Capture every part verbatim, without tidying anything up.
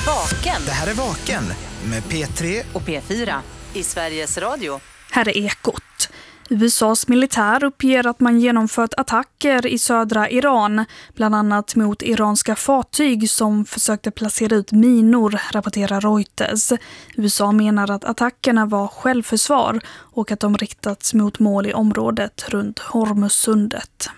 Vaken. Det här är Vaken med P tre och P fyra i Sveriges Radio. Här är Ekot. U S A:s militär uppger att man genomfört attacker i södra Iran, bland annat mot iranska fartyg som försökte placera ut minor, rapporterar Reuters. U S A menar att attackerna var självförsvar och att de riktats mot mål i området runt Hormuzsundet.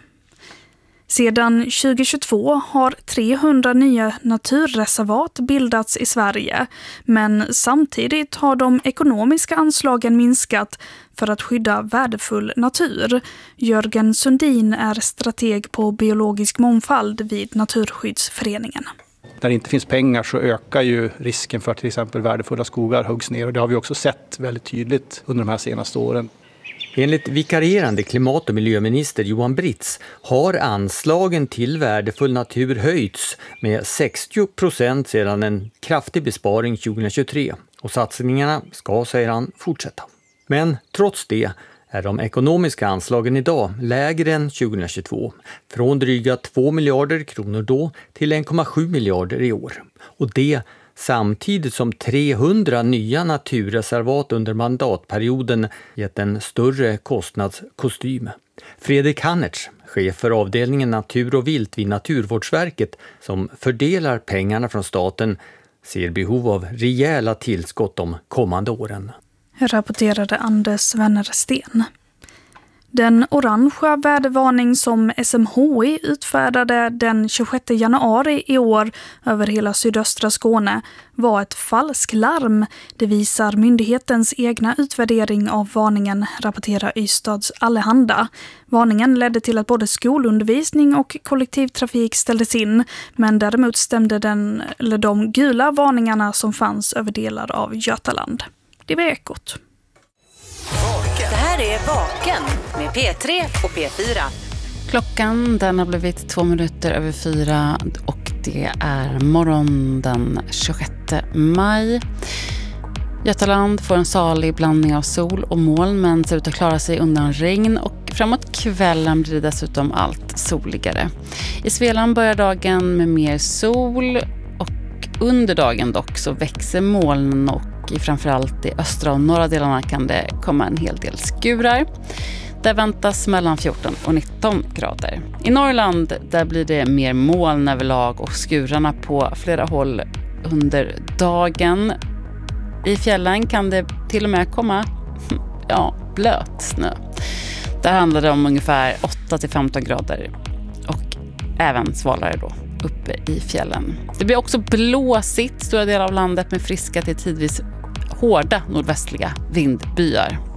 Sedan tjugohundratjugotvå har trehundra nya naturreservat bildats i Sverige, men samtidigt har de ekonomiska anslagen minskat för att skydda värdefull natur. Jörgen Sundin är strateg på biologisk mångfald vid Naturskyddsföreningen. När det inte finns pengar så ökar ju risken för att till exempel värdefulla skogar huggs ner, och det har vi också sett väldigt tydligt under de här senaste åren. Enligt vikarierande klimat- och miljöminister Johan Britz har anslagen till värdefull natur höjts med sextio procent sedan en kraftig besparing tjugohundratjugotre. Och satsningarna ska, säger han, fortsätta. Men trots det är de ekonomiska anslagen idag lägre än tjugohundratjugotvå. Från dryga två miljarder kronor då till en komma sju miljarder i år. Och det samtidigt som trehundra nya naturreservat under mandatperioden gett en större kostnadskostym. Fredrik Hannertz, chef för avdelningen natur och vilt vid Naturvårdsverket som fördelar pengarna från staten, ser behov av rejäla tillskott de kommande åren. Rapporterade Anders Wennersten. Den orangea vädervarning som S M H I utfärdade den tjugosjätte januari i år över hela sydöstra Skåne var ett falsklarm. Det visar myndighetens egna utvärdering av varningen, rapporterar Ystads Allehanda. Varningen ledde till att både skolundervisning och kollektivtrafik ställdes in, men däremot stämde den, eller de gula varningarna som fanns över delar av Götaland. Det var Ekot. Det här är Vaken med P tre och P fyra. Klockan den har blivit två minuter över fyra och det är morgon den tjugosjätte maj. Götaland får en salig blandning av sol och moln men ser ut att klara sig undan regn, och framåt kvällen blir det dessutom allt soligare. I Svealand börjar dagen med mer sol, och under dagen dock så växer molnen, och i framförallt i östra och norra delarna kan det komma en hel del skurar. Där väntas mellan fjorton och nitton grader. I Norrland där blir det mer moln överlag och skurarna på flera håll under dagen. I fjällen kan det till och med komma ja, blöt snö. Där handlar det om ungefär åtta till femton grader och även svalare då uppe i fjällen. Det blir också blåsigt stora delar av landet med friska till tidvis hårda nordvästliga vindbyar.